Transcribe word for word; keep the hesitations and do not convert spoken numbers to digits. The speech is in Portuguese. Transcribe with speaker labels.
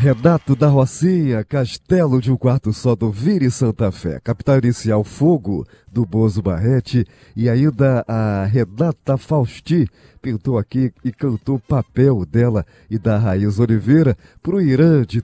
Speaker 1: Renato da Rocinha, Castelo de um Quarto Só do Vire Santa Fé, Capital Inicial Fogo do Bozo Barrete, e ainda a Renata Fausti pintou aqui e cantou Papel dela e da Raiz Oliveira pro Irã de